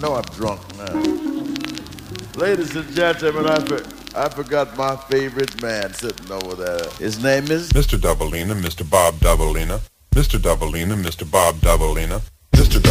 know I'm drunk now. Ladies and gentlemen, I forgot my favorite man sitting over there. His name is Mr. Doubleina, Mr. Bob Doubleina. Mr. Doubleina, Mr. Bob Doubleina.